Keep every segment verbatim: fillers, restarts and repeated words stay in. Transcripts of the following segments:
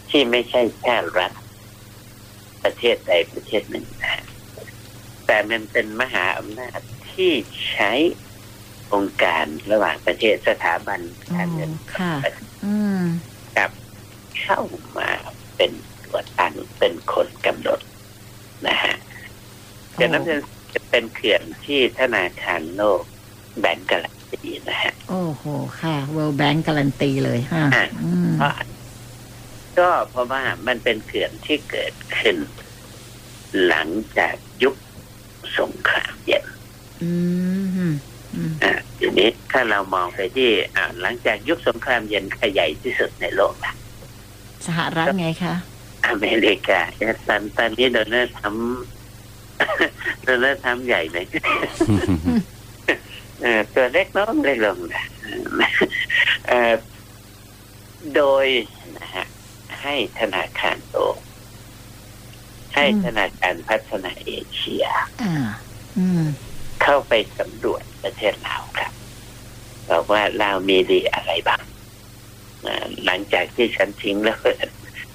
ที่ไม่ใช่แค่รัฐประเทศใดประเทศหนึ่งนะแต่มันเป็นมหาอำนาจที่ใช้องค์การระหว่างประเทศสถาบันการเงินกับเข้ามาเป็นตัวตั้งเป็นคนกำหนดนะฮะดังนั้นจะเป็นเขื่อนที่ธนาคารโลกแบงก์การันตีนะฮะโอ้โหค่ะ World Bank การันตีเลยฮะเพราะก็เพราะว่ามันเป็นเขื่อนที่เกิดขึ้นหลังจากยุคสงครามเย็นอืมอ่าทีนี้ถ้าเรามองไปที่อ่าหลังจากยุคสงครามเย็นใครใหญ่ที่สุดในโลกล่ะสหรัฐไงคะอเมริกาตอนตอนนี้โดนัลด์ทรัมป์โดนัลด์ทรัมป์ใหญ่ไหมตัวเล็กน้องเล็กลงนะโดยนะฮะให้ธนาคารโลกให้ธนาคารพัฒนาเอเชียเข้าไปสำรวจประเทศลาวครับบอกว่าลาวมีดีอะไรบ้างหลังจากที่ฉันทิ้งระเบิด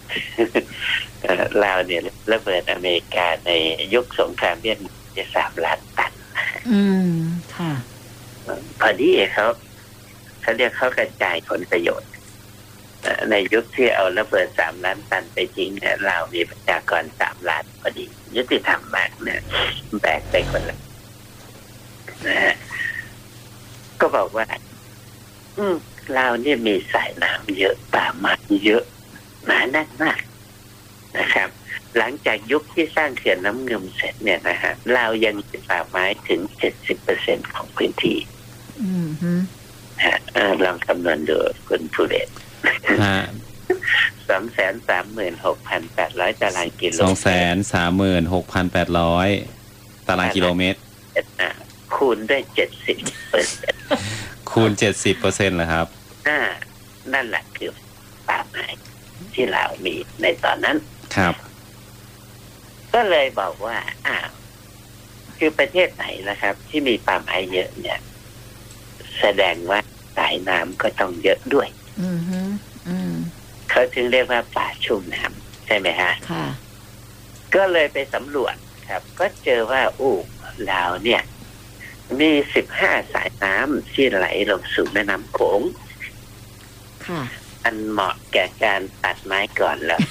ลาวเนี่ยระเบิดอเมริกาในยุคสงครามเวียดนามจะสามล้านตันอืมค่ะพอดีเขาเขาเรียกเขากระจายผลประโยชน์ในยุคที่เอาระเบิดสามล้านตันไปทิ้งเนี่ยลาวมีประชากรสามล้านพอดียุติธรรมมากเนี่ยแบกไปคนละนะฮะก็บอกว่าอืมลาวเนี่ยมีสายน้ำเยอะป่าไม้เยอะหนาแน่นมากนะครับหลังจากยุคที่สร้างเขื่อนน้ำเงิมเสร็จเนี่ยนะฮะลาวยังมีป่าไม้ถึง เจ็ดสิบเปอร์เซ็นต์ ของพื้นที่อือฮึฮะลองคำนวณดูคุณผู้เดชฮะ สองแสนสามหมื่นหกพันแปดร้อย ตารางกิโลสองแสนสามหมื่นหกพันแปดร้อย ตารางกิโลเมตรคูณด้วย เจ็ดสิบเปอร์เซ็นต์คูณ เจ็ดสิบเปอร์เซ็นต์ เหรอครับอ่านั่นแหละคือป่าไม้ที่เรามีในตอนนั้นครับก็เลยบอกว่าอ้าวคือประเทศไหนนะครับที่มีป่าไม้เยอะเนี่ยแสดงว่าสายน้ำก็ต้องเยอะด้วยอือฮึอืมเขาถึงเรียกว่าป่าชุ่มน้ำใช่ไหมฮะค่ะก็เลยไปสำรวจครับก็เจอว่าอู้ลาวเนี่ยมีสิบห้าสายน้ำที่ไหลลงสู่แม่น้ำโขงค่ะอันเหมาะแก่การตัดไม้ก่อนแล้ว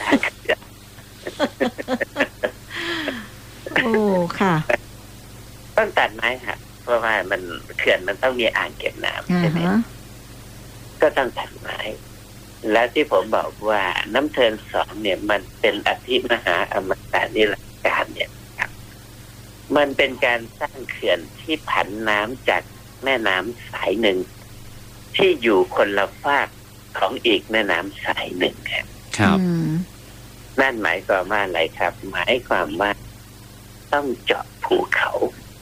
โอ้ค่ะต้องตัดไม้ค่ะเพราะว่ามันเขื่อนมันต้องมีอ่างเก็บน้ำใช่ไหมก็ต้องตัดไม้แล้วที่ผมบอกว่าน้ำเทินสองเนี่ยมันเป็นอภิมหาอมตะนิรันดร์การเนี่ยครับมันเป็นการสร้างเขื่อนที่ผันน้ำจากแม่น้ำสายหนึ่งที่อยู่คนละฝากของอีกแม่น้ำสายหนึ่งครับครับนั่นหมายความว่าอะไรครับหมายความว่าต้องเจาะภูเขา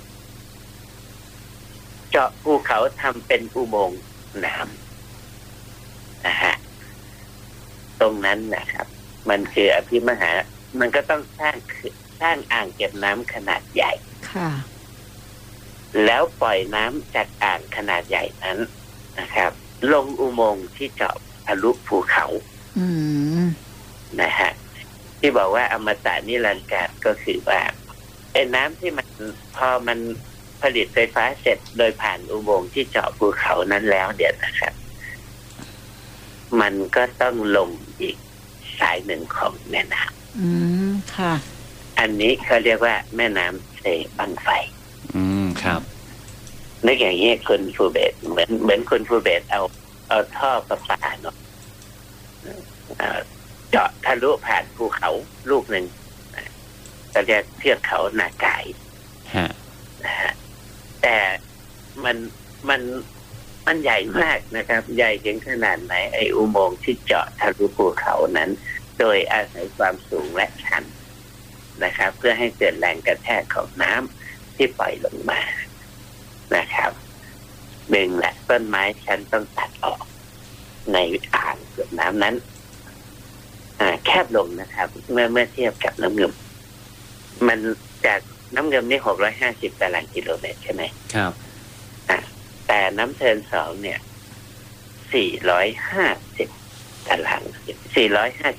เจาะภูเขาทำเป็นอุโมงค์น้ำนะฮะตรงนั้นนะครับมันคืออภิมหามันก็ต้องสร้างสร้างอ่างเก็บน้ำขนาดใหญ่ค่ะแล้วปล่อยน้ำจากอ่างขนาดใหญ่นั้นนะครับลงอุโมงค์ที่เจาะทะลุภูเขาอืมนะฮะที่บอกว่าอมตะนิรันดร์การก็คือว่าไอ้น้ำที่มันพอมันผลิตไฟฟ้าเสร็จโดยผ่านอุโมงค์ที่เจาะภูเขานั้นแล้วเดี๋ยวนะครับมันก็ต้องลงอีกสายหนึ่งของแม่น้ำอืมค่ะอันนี้เขาเรียกว่าแม่น้ำเซบังไฟอืมครับนึกอย่างนี้คุณฟูเบศเหมือนเหมือนคุณฟูเบศเอาเอาท่อประปาเนาะเจาะทะลุผ่านภูเขาลูกหนึ่งจะเรียกเทือกเขานาไก่นะฮะแต่มันมันมันใหญ่มากนะครับใหญ่ถึงขนาดไหนไอ้อุโมงค์ที่เจาะทะลุภูเขานั้น โดยอาศัยความสูงและชันนะครับ เพื่อให้เกิดแรงกระแทกของน้ำที่ปล่อยลงมานะครับหนึ่งแหละต้นไม้ฉันต้องตัดออกในอ่างเก็บน้ำนั้นแคบลงนะครับเมื่อเมื่อเทียบกับน้ำเงิมมันจากน้ำเงิมนี่หกร้อยห้าสิบตารางกิโลเมตรใช่ไหมครับแต่น้ำเทินสองเนี่ยสี่ร้อยห้าสิบตารางสี่ร้อยห้า